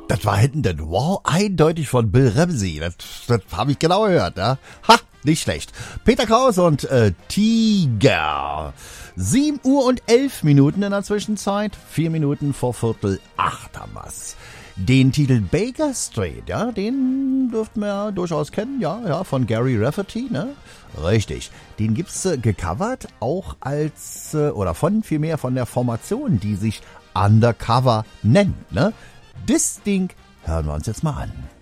Das war hinten das Wow eindeutig von Bill Ramsey. Das habe ich genau gehört, ja. Ha, nicht schlecht. Peter Kraus und Tiger. 7 Uhr und 11 Minuten in der Zwischenzeit. 4 Minuten vor 7:45 haben wir's. Den Titel Baker Street, ja, den dürften wir ja durchaus kennen, ja, von Gary Rafferty, ne? Richtig. Den gibt's gecovert, auch als, oder vielmehr von der Formation, die sich Undercover nennt, ne? Das Ding hören wir uns jetzt mal an.